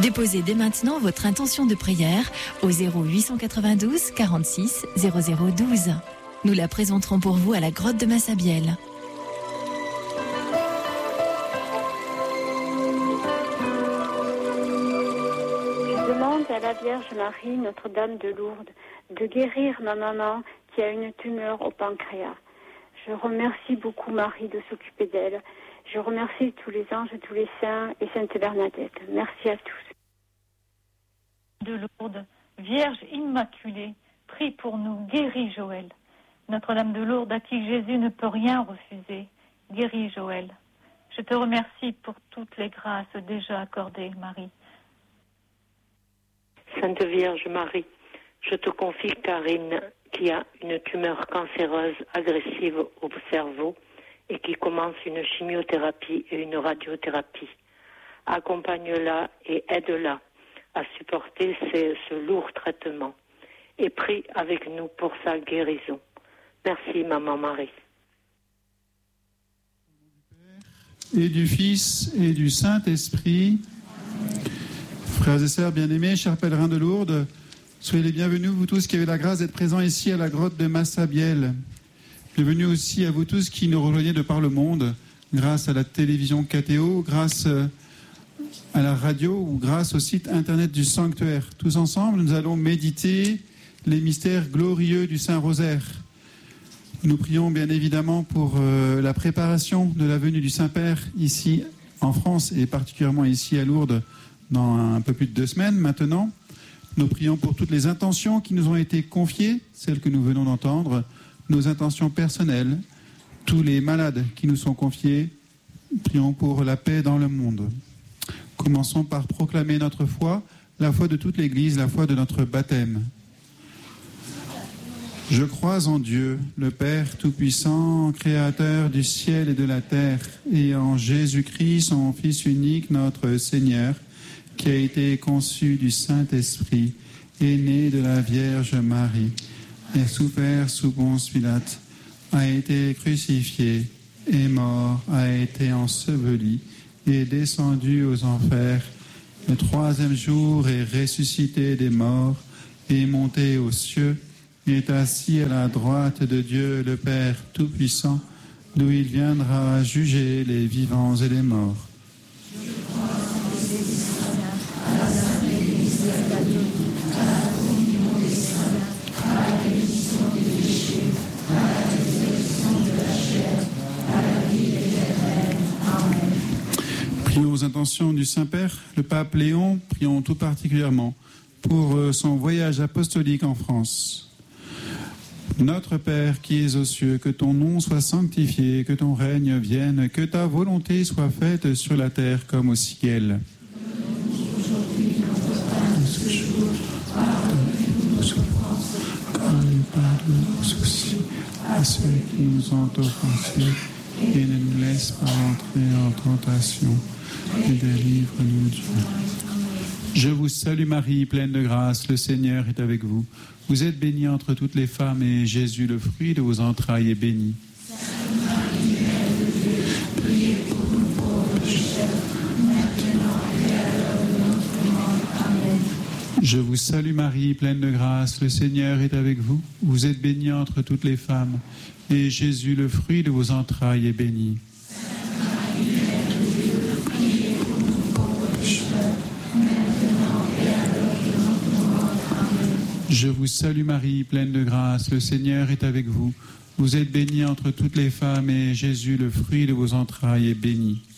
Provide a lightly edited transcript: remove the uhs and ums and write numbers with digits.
Déposez dès maintenant votre intention de prière au 0892 46 0012. Nous la présenterons pour vous à la grotte de Massabielle. Je demande à la Vierge Marie, Notre-Dame de Lourdes, de guérir ma maman qui a une tumeur au pancréas. Je remercie beaucoup Marie de s'occuper d'elle. Je remercie tous les anges, tous les saints et Sainte Bernadette. Merci à tous. De Lourdes, Vierge Immaculée, prie pour nous, guéris Joël. Notre-Dame de Lourdes, à qui Jésus ne peut rien refuser, guéris Joël. Je te remercie pour toutes les grâces déjà accordées, Marie. Sainte Vierge Marie, je te confie Karine, qui a une tumeur cancéreuse agressive au cerveau et qui commence une chimiothérapie et une radiothérapie. Accompagne-la et aide-la à supporter ce lourd traitement et prie avec nous pour sa guérison. Merci, Maman Marie. Et du Fils et du Saint-Esprit. Frères et sœurs bien-aimés, chers pèlerins de Lourdes, soyez les bienvenus, vous tous qui avez la grâce d'être présents ici à la grotte de Massabielle. Bienvenue aussi à vous tous qui nous rejoignez de par le monde, grâce à la télévision KTO, grâce à la radio ou grâce au site internet du sanctuaire. Tous ensemble, nous allons méditer les mystères glorieux du Saint-Rosaire. Nous prions bien évidemment pour la préparation de la venue du Saint-Père ici en France et particulièrement ici à Lourdes dans un peu plus de 2 semaines maintenant. Nous prions pour toutes les intentions qui nous ont été confiées, celles que nous venons d'entendre, nos intentions personnelles, tous les malades qui nous sont confiés. Prions pour la paix dans le monde. Commençons par proclamer notre foi, la foi de toute l'Église, la foi de notre baptême. Je crois en Dieu, le Père Tout-Puissant, Créateur du ciel et de la terre, et en Jésus-Christ, son Fils unique, notre Seigneur, qui a été conçu du Saint-Esprit, est né de la Vierge Marie, et souffert sous Ponce Pilate, a été crucifié, est mort, a été enseveli, est descendu aux enfers, le 3e jour est ressuscité des morts, est monté aux cieux, est assis à la droite de Dieu le Père Tout-Puissant, d'où il viendra juger les vivants et les morts. Prions aux intentions du Saint-Père, le pape Léon, prions tout particulièrement pour son voyage apostolique en France. Notre Père qui es aux cieux, que ton nom soit sanctifié, que ton règne vienne, que ta volonté soit faite sur la terre comme au ciel. Pardonne nos soucis à ceux qui nous ont offensés et ne nous laisse pas entrer en tentation et délivre-nous du mal. Je vous salue Marie, pleine de grâce, le Seigneur est avec vous. Vous êtes bénie entre toutes les femmes et Jésus, le fruit de vos entrailles, est béni. Sainte Marie, Mère de Dieu, priez pour nous pauvres pécheurs, maintenant et à l'heure de notre mort. Amen. Je vous salue Marie, pleine de grâce, le Seigneur est avec vous. Vous êtes bénie entre toutes les femmes et Jésus, le fruit de vos entrailles, est béni. Sainte Marie, Mère de Dieu, priez pour nous pauvres pécheurs, maintenant et à l'heure de notre mort. Amen. Je vous salue Marie, pleine de grâce, le Seigneur est avec vous. Vous êtes bénie entre toutes les femmes et Jésus, le fruit de vos entrailles, est béni.